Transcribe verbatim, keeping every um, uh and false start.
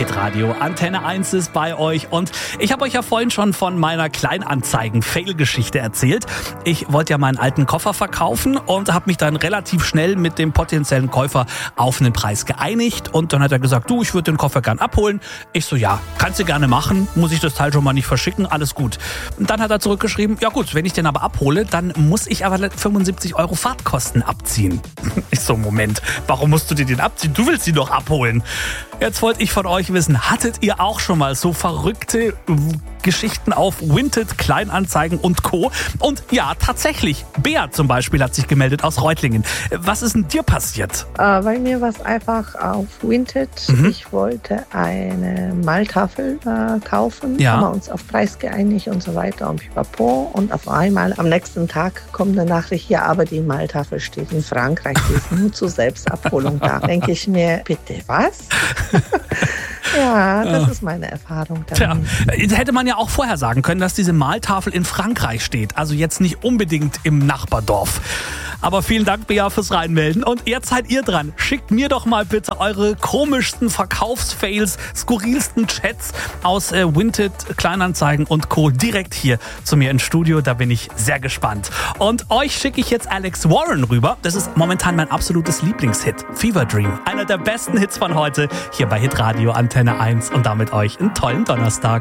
Hitradio Antenne eins ist bei euch und ich habe euch ja vorhin schon von meiner Kleinanzeigen-Fail-Geschichte erzählt. Ich wollte ja meinen alten Koffer verkaufen und habe mich dann relativ schnell mit dem potenziellen Käufer auf einen Preis geeinigt und dann hat er gesagt, du, ich würde den Koffer gern abholen. Ich so, ja, kannst du gerne machen, muss ich das Teil schon mal nicht verschicken, alles gut. Und dann hat er zurückgeschrieben, ja gut, wenn ich den aber abhole, dann muss ich aber fünfundsiebzig Euro Fahrtkosten abziehen. Ich so, Moment, warum musst du dir den abziehen? Du willst ihn doch abholen. Jetzt wollte ich von euch wissen, hattet ihr auch schon mal so verrückte Geschichten auf Vinted, Kleinanzeigen und Co.? Und ja, tatsächlich, Bea zum Beispiel hat sich gemeldet aus Reutlingen. Was ist denn dir passiert? Äh, bei mir war es einfach auf Vinted. Mhm. Ich wollte eine Maltafel äh, kaufen, ja. haben wir uns auf Preis geeinigt und so weiter und pipapo. Und auf einmal am nächsten Tag kommt eine Nachricht, ja, aber die Maltafel steht in Frankreich, die ist nur zur Selbstabholung da. Denke ich mir, bitte was? Ja, das ist meine Erfahrung damit. Tja, hätte man ja auch vorher sagen können, dass diese Maltafel in Frankreich steht. Also jetzt nicht unbedingt im Nachbardorf. Aber vielen Dank, Bea, fürs Reinmelden. Und jetzt seid ihr dran. Schickt mir doch mal bitte eure komischsten Verkaufsfails, skurrilsten Chats aus äh, Vinted, Kleinanzeigen und Co. direkt hier zu mir ins Studio. Da bin ich sehr gespannt. Und euch schicke ich jetzt Alex Warren rüber. Das ist momentan mein absolutes Lieblingshit. Fever Dream. Einer der besten Hits von heute hier bei Hitradio Antenne eins. Und damit euch einen tollen Donnerstag.